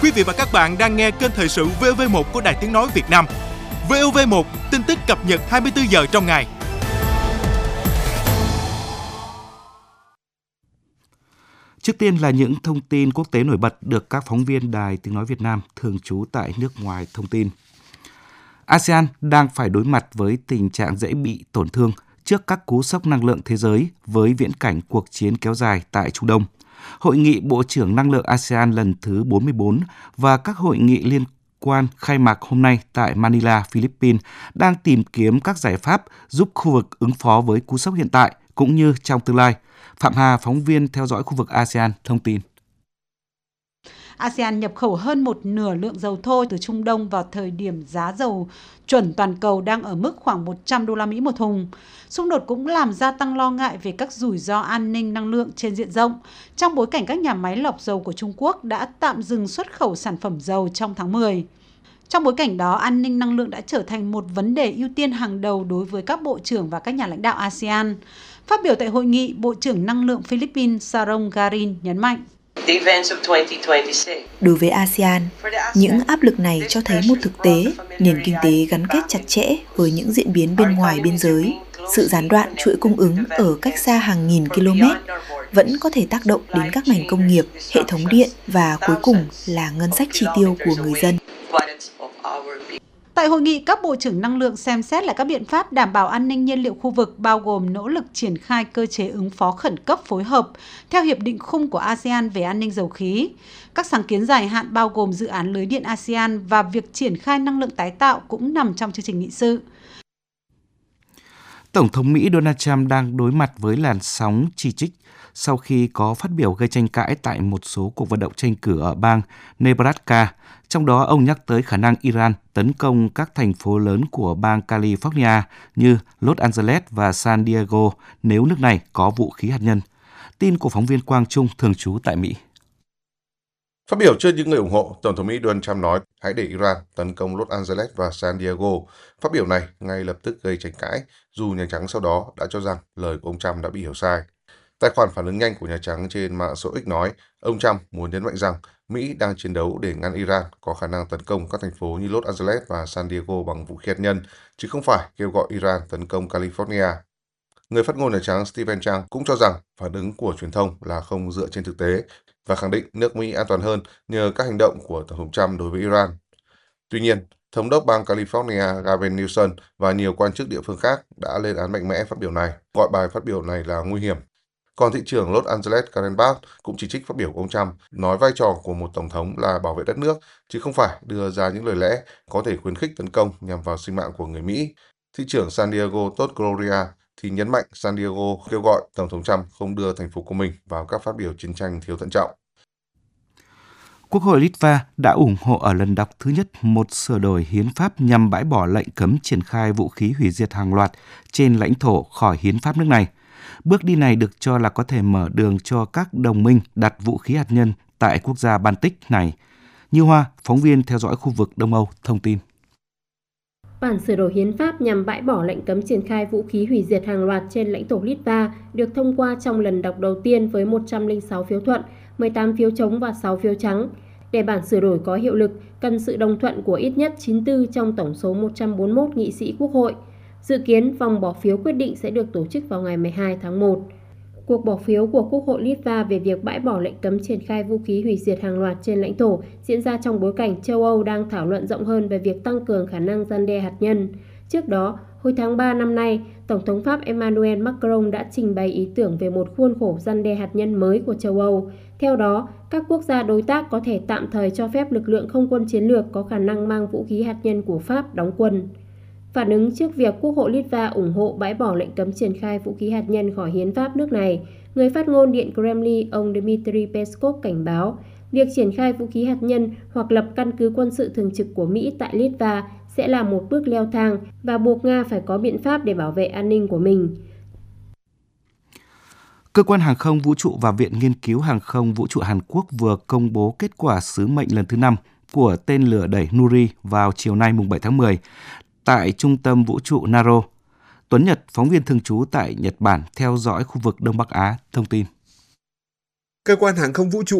Quý vị và các bạn đang nghe kênh thời sự VV1 của Đài Tiếng nói Việt Nam. VOV1, tin tức cập nhật 24 giờ trong ngày. Trước tiên là những thông tin quốc tế nổi bật được các phóng viên Đài Tiếng nói Việt Nam thường trú tại nước ngoài thông tin. ASEAN đang phải đối mặt với tình trạng dễ bị tổn thương trước các cú sốc năng lượng thế giới với viễn cảnh cuộc chiến kéo dài tại Trung Đông. Hội nghị Bộ trưởng Năng lượng ASEAN lần thứ 44 và các hội nghị liên quan khai mạc hôm nay tại Manila, Philippines đang tìm kiếm các giải pháp giúp khu vực ứng phó với cú sốc hiện tại cũng như trong tương lai. Phạm Hà, phóng viên theo dõi khu vực ASEAN, thông tin. ASEAN nhập khẩu hơn một nửa lượng dầu thô từ Trung Đông vào thời điểm giá dầu chuẩn toàn cầu đang ở mức khoảng 100 đô la Mỹ một thùng. Xung đột cũng làm gia tăng lo ngại về các rủi ro an ninh năng lượng trên diện rộng, trong bối cảnh các nhà máy lọc dầu của Trung Quốc đã tạm dừng xuất khẩu sản phẩm dầu trong tháng 10. Trong bối cảnh đó, an ninh năng lượng đã trở thành một vấn đề ưu tiên hàng đầu đối với các bộ trưởng và các nhà lãnh đạo ASEAN. Phát biểu tại hội nghị, Bộ trưởng Năng lượng Philippines Sarong Garin nhấn mạnh. Đối với ASEAN, những áp lực này cho thấy một thực tế, nền kinh tế gắn kết chặt chẽ với những diễn biến bên ngoài biên giới. Sự gián đoạn chuỗi cung ứng ở cách xa hàng nghìn km vẫn có thể tác động đến các ngành công nghiệp, hệ thống điện và cuối cùng là ngân sách chi tiêu của người dân. Tại hội nghị, các bộ trưởng năng lượng xem xét lại các biện pháp đảm bảo an ninh nhiên liệu khu vực, bao gồm nỗ lực triển khai cơ chế ứng phó khẩn cấp phối hợp theo Hiệp định khung của ASEAN về an ninh dầu khí. Các sáng kiến dài hạn bao gồm dự án lưới điện ASEAN và việc triển khai năng lượng tái tạo cũng nằm trong chương trình nghị sự. Tổng thống Mỹ Donald Trump đang đối mặt với làn sóng chỉ trích sau khi có phát biểu gây tranh cãi tại một số cuộc vận động tranh cử ở bang Nebraska. Trong đó, ông nhắc tới khả năng Iran tấn công các thành phố lớn của bang California như Los Angeles và San Diego nếu nước này có vũ khí hạt nhân. Tin của phóng viên Quang Trung thường trú tại Mỹ. Phát biểu trước những người ủng hộ, Tổng thống Mỹ Donald Trump nói hãy để Iran tấn công Los Angeles và San Diego. Phát biểu này ngay lập tức gây tranh cãi, dù Nhà Trắng sau đó đã cho rằng lời của ông Trump đã bị hiểu sai. Tài khoản phản ứng nhanh của Nhà Trắng trên mạng xã hội X nói ông Trump muốn nhấn mạnh rằng Mỹ đang chiến đấu để ngăn Iran có khả năng tấn công các thành phố như Los Angeles và San Diego bằng vũ khí hạt nhân, chứ không phải kêu gọi Iran tấn công California. Người phát ngôn Nhà Trắng Stephen Chang cũng cho rằng phản ứng của truyền thông là không dựa trên thực tế và khẳng định nước Mỹ an toàn hơn nhờ các hành động của Tổng thống Trump đối với Iran. Tuy nhiên, Thống đốc bang California Gavin Newsom và nhiều quan chức địa phương khác đã lên án mạnh mẽ phát biểu này, gọi bài phát biểu này là nguy hiểm. Còn thị trưởng Los Angeles Karen Bass cũng chỉ trích phát biểu của ông Trump, nói vai trò của một tổng thống là bảo vệ đất nước, chứ không phải đưa ra những lời lẽ có thể khuyến khích tấn công nhằm vào sinh mạng của người Mỹ. Thị trưởng San Diego Todd Gloria thì nhấn mạnh San Diego kêu gọi Tổng thống Trump không đưa thành phố của mình vào các phát biểu chiến tranh thiếu thận trọng. Quốc hội Litva đã ủng hộ ở lần đọc thứ nhất một sửa đổi hiến pháp nhằm bãi bỏ lệnh cấm triển khai vũ khí hủy diệt hàng loạt trên lãnh thổ khỏi hiến pháp nước này. Bước đi này được cho là có thể mở đường cho các đồng minh đặt vũ khí hạt nhân tại quốc gia Baltic này. Như Hoa, phóng viên theo dõi khu vực Đông Âu, thông tin. Bản sửa đổi hiến pháp nhằm bãi bỏ lệnh cấm triển khai vũ khí hủy diệt hàng loạt trên lãnh thổ Litva được thông qua trong lần đọc đầu tiên với 106 phiếu thuận, 18 phiếu chống và 6 phiếu trắng. Để bản sửa đổi có hiệu lực, cần sự đồng thuận của ít nhất 94 trong tổng số 141 nghị sĩ Quốc hội. Dự kiến vòng bỏ phiếu quyết định sẽ được tổ chức vào ngày 12 tháng 1. Cuộc bỏ phiếu của Quốc hội Litva về việc bãi bỏ lệnh cấm triển khai vũ khí hủy diệt hàng loạt trên lãnh thổ diễn ra trong bối cảnh châu Âu đang thảo luận rộng hơn về việc tăng cường khả năng răn đe hạt nhân. Trước đó, hồi tháng 3 năm nay, Tổng thống Pháp Emmanuel Macron đã trình bày ý tưởng về một khuôn khổ răn đe hạt nhân mới của châu Âu. Theo đó, các quốc gia đối tác có thể tạm thời cho phép lực lượng không quân chiến lược có khả năng mang vũ khí hạt nhân của Pháp đóng quân. Phản ứng trước việc Quốc hội Litva ủng hộ bãi bỏ lệnh cấm triển khai vũ khí hạt nhân khỏi hiến pháp nước này, người phát ngôn Điện Kremlin ông Dmitry Peskov cảnh báo việc triển khai vũ khí hạt nhân hoặc lập căn cứ quân sự thường trực của Mỹ tại Litva sẽ là một bước leo thang và buộc Nga phải có biện pháp để bảo vệ an ninh của mình. Cơ quan Hàng không Vũ trụ và Viện Nghiên cứu Hàng không Vũ trụ Hàn Quốc vừa công bố kết quả sứ mệnh lần thứ 5 của tên lửa đẩy Nuri vào chiều nay mùng 7 tháng 10 tại Trung tâm Vũ trụ Naro. Tuấn Nhật, phóng viên thường trú tại Nhật Bản theo dõi khu vực Đông Bắc Á, thông tin. Cơ quan Hàng không Vũ trụ